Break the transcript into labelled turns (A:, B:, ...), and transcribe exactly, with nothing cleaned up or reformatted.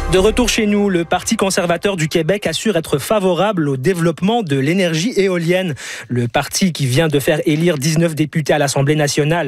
A: De retour chez nous, le Parti conservateur du Québec assure être favorable au développement de l'énergie éolienne. Le parti qui vient de faire élire dix-neuf députés à l'Assemblée nationale